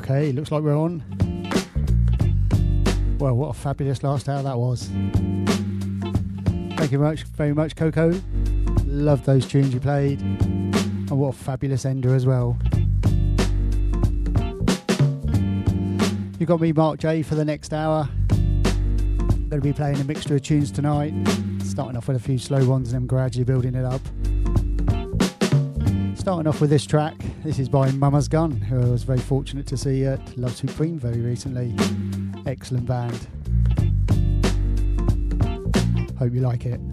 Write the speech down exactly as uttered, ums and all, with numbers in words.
Okay, looks like we're on. Well, what a fabulous last hour that was. Thank you much, very much, Coco. Love those tunes you played. And what a fabulous ender as well. You got me, Mark J, for the next hour. I'm going to be playing a mixture of tunes tonight. Starting off with a few slow ones and then gradually building it up. Starting off with this track. This is by Mama's Gun, who I was very fortunate to see at Love Supreme very recently. Excellent band. Hope you like it.